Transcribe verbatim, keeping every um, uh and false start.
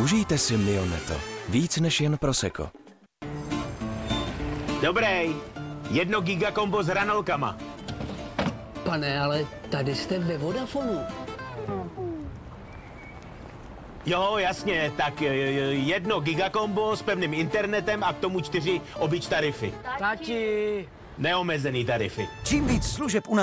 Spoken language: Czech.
Užijte si Mioneto. Víc než jen prosecco. Dobrý. Jedno gigakombo s hranolkama. Pane, ale tady jste ve Vodafonu. Jo, jasně, tak jedno gigakombo s pevným internetem a k tomu čtyři obyč tarify. Tati. Neomezený tarify. Čím víc služeb u nás